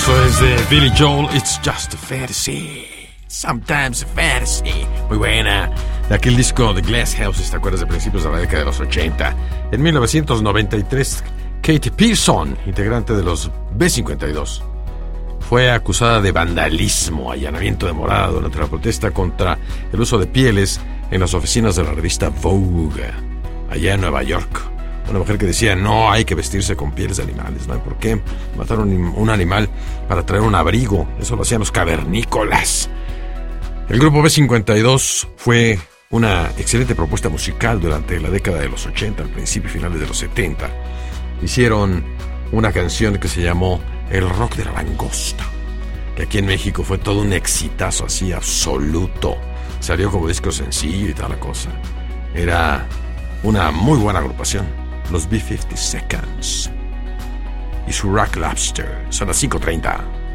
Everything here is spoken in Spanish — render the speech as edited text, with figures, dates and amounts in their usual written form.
Eso es de Billy Joel, It's Just a Fantasy. Sometimes a fantasy. Muy buena. De aquel disco de Glass Houses, ¿te acuerdas? De principios de la década de los 80. En 1993, Katy Pearson, integrante de los B-52, fue acusada de vandalismo, allanamiento de morada durante la protesta contra el uso de pieles en las oficinas de la revista Vogue, allá en Nueva York. Una mujer que decía, no hay que vestirse con pieles de animales, no hay por qué matar un animal para traer un abrigo. Eso lo hacían los cavernícolas. El grupo B-52 fue una excelente propuesta musical durante la década de los 80, al principio y finales de los 70. Hicieron una canción que se llamó El Rock de la Langosta, que aquí en México fue todo un exitazo así absoluto. Salió como disco sencillo y toda la cosa. Era una muy buena agrupación, los B-52 y su Rock Lobster. Son las 5:30.